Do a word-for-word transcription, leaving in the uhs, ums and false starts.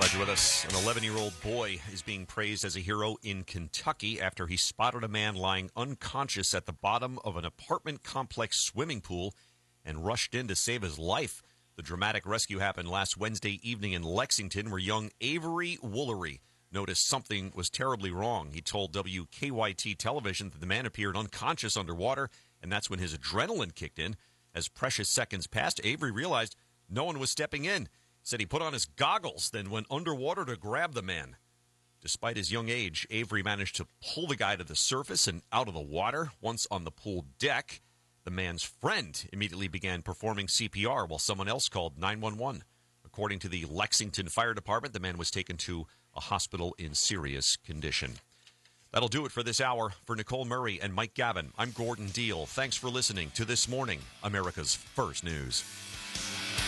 Glad you're with us. An eleven-year-old boy is being praised as a hero in Kentucky after he spotted a man lying unconscious at the bottom of an apartment complex swimming pool and rushed in to save his life. The dramatic rescue happened last Wednesday evening in Lexington, where young Avery Woolery noticed something was terribly wrong. He told W K Y T television that the man appeared unconscious underwater, and that's when his adrenaline kicked in. As precious seconds passed, Avery realized no one was stepping in. Said he put on his goggles, then went underwater to grab the man. Despite his young age, Avery managed to pull the guy to the surface and out of the water. Once on the pool deck, the man's friend immediately began performing C P R while someone else called nine one one. According to the Lexington Fire Department, the man was taken to a hospital in serious condition. That'll do it for this hour. For Nicole Murray and Mike Gavin, I'm Gordon Deal. Thanks for listening to This Morning, America's First News.